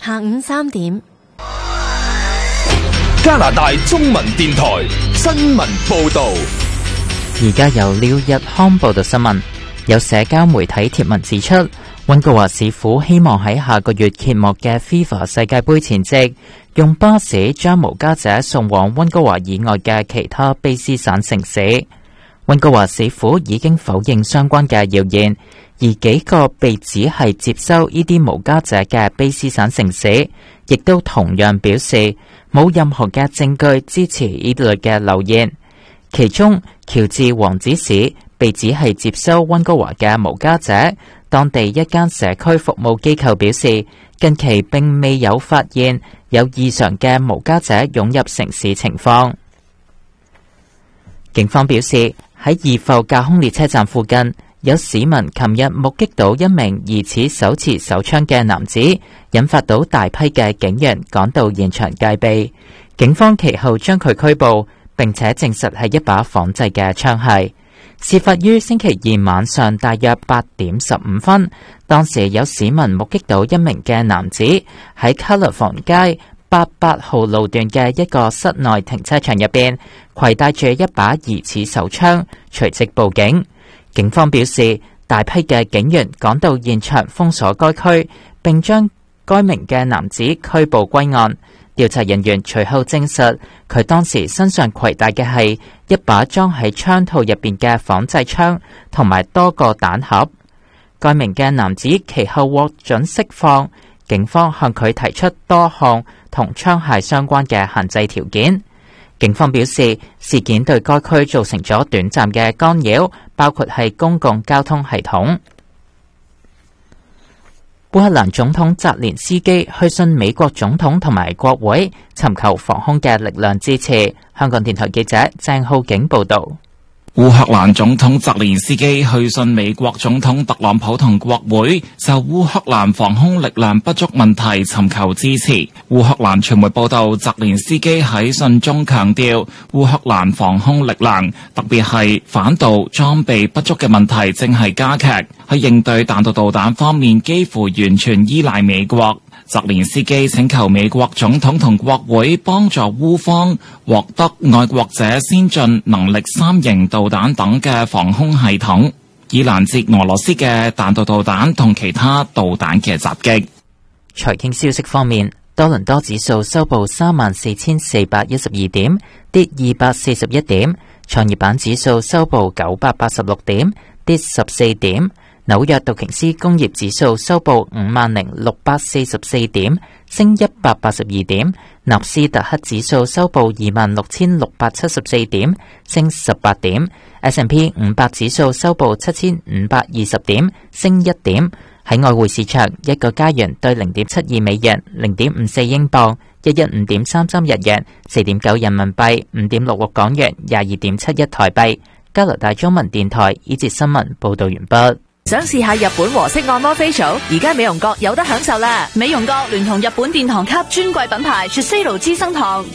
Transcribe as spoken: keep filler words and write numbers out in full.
下午三點， 加拿大中文電台新聞報道。 而家由廖日康報道新聞。有社交媒體貼文指出，溫哥華市府希望喺下個月揭幕嘅 FIFA 世界盃前夕，用巴士將無家者送往溫哥華以外嘅其他卑詩省城市。溫哥華市府已經否認相關嘅謠言，而幾個被指係接收呢啲無家者嘅卑詩省城市，亦都同樣表示冇任何嘅證據支持呢類嘅流言。其中，喬治王子市被指係接收溫哥華嘅無家者，當地一間社區服務機構表示，近期並未有發現有異常嘅無家者湧入城市情況。警方表示，喺二埠架空列車站附近，有市民琴日目擊到一名疑似手持手槍嘅男子，引發到大批嘅警員趕到現場戒備。警方其後將佢拘捕，並且證實係一把仿製嘅槍械。事發於星期二晚上大約八點十五分，當時有市民目擊到一名嘅男子喺卡勒房街八八號路段嘅一個室內停車場入邊，攜帶住一把疑似手槍，隨即報警。警方表示，大批嘅警員趕到現場封鎖該區，並將該名嘅男子拘捕歸案。調查人員隨後證實，佢當時身上攜帶嘅係一把裝喺槍套入邊嘅仿製槍，同埋多個彈盒。該名嘅男子其後獲准釋放，警方向佢提出多項同槍械相關嘅限制條件。警方表示，事件對該區造成咗短暫嘅干擾，包括係公共交通系統。烏克蘭總統澤連斯基去信美國總統同埋國會，尋求防空嘅力量支持。香港電台記者鄭浩景報道。 烏克蘭總統澤連斯基去信美國總統特朗普同國會，就烏克蘭防空力量不足問題尋求支持。烏克蘭傳媒報道，澤連斯基喺信中強調，烏克蘭防空力量，特別係反導裝備不足嘅問題正係加劇，喺應對彈道導彈方面幾乎完全依賴美國。澤連斯基請求美國總統同國會幫助烏方獲得愛國者先進能力三型導彈等嘅防空系統，以攔截俄羅斯嘅彈道導彈同其他導彈嘅襲擊。 財經消息方面，多倫多指數收報三萬四千四百一十二點，跌二百四十一點；創業板指數收報九百八十六點，跌十四點。紐約道瓊斯工業指數收報五萬零六百四十四點，升一百八十二點；納斯達克指數收報二萬六千六百七十四點，升十八點 ；S and P 五百指數收報七千五百二十點，升一點。喺外匯市場，一個加元兌零點七二美元，零點五四英鎊，一一五點三三日元，四點九人民幣，五點六六港元，廿二點七一台幣。加拿大中文電台呢節新聞報道完畢。 想試下日本和式按摩 facial， 而家美容閣有得享受啦！美容閣聯同日本殿堂級專櫃品牌雪西露資生堂